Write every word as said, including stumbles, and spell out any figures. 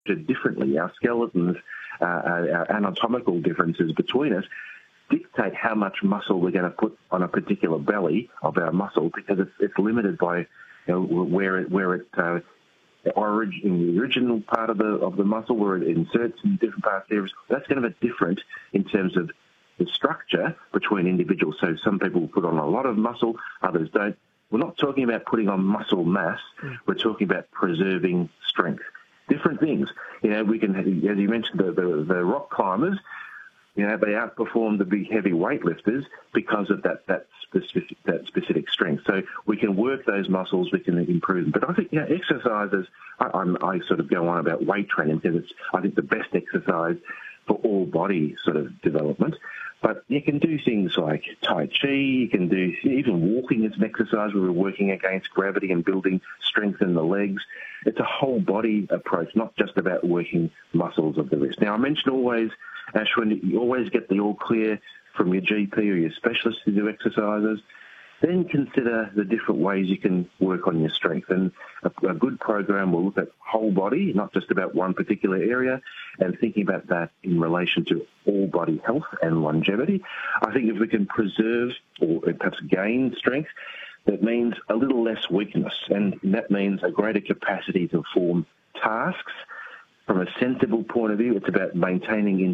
differently. Our skeletons, uh, our anatomical differences between us dictate how much muscle we're going to put on a particular belly of our muscle, because it's, it's limited by, you know, where it where it uh, origin in the original part of the of the muscle, where it inserts in different parts of it. That's going to be different in terms of the structure between individuals. So some people put on a lot of muscle, others don't. We're not talking about putting on muscle mass. We're talking about preserving strength. Different things. You know, we can, as you mentioned, the, the, the rock climbers, you know, they outperform the big heavy weightlifters because of that that specific that specific strength. So we can work those muscles, we can improve them. But I think, you know, exercises, I, I'm, I sort of go on about weight training because it's, I think, the best exercise for all body sort of development. But you can do things like Tai Chi, you can do even walking as an exercise where we're working against gravity and building strength in the legs. It's a whole body approach, not just about working muscles of the wrist. Now, I mentioned always, Ashwin, you always get the all clear from your G P or your specialist to do exercises. Then consider the different ways you can work on your strength. And a, a good program will look at whole body, not just about one particular area, and thinking about that in relation to all body health and longevity. I think if we can preserve or perhaps gain strength, that means a little less weakness, and that means a greater capacity to perform tasks. From a sensible point of view, it's about maintaining